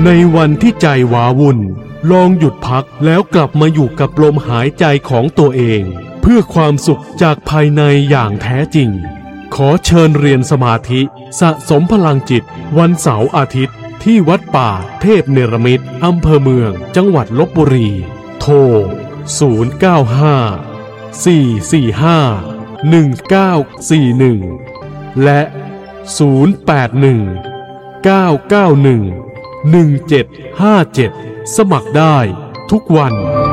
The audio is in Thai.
ในวันที่ใจว้าวุ่นลองหยุดพักแล้วกลับมาอยู่กับลมหายใจของตัวเองเพื่อความสุขจากภายในอย่างแท้จริงขอเชิญเรียนสมาธิสะสมพลังจิตวันเสาร์อาทิตย์ที่วัดป่าเทพเนรมิตอำเภอเมืองจังหวัดลพบุรีโทร095-445-1941และ081-991-1757สมัครได้ทุกวัน